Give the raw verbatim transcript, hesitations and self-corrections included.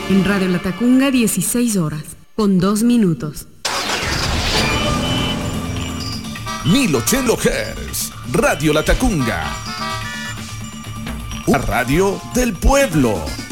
En Radio Latacunga, dieciséis horas, con dos minutos. mil ochenta hertz, Radio Latacunga. Una radio del pueblo.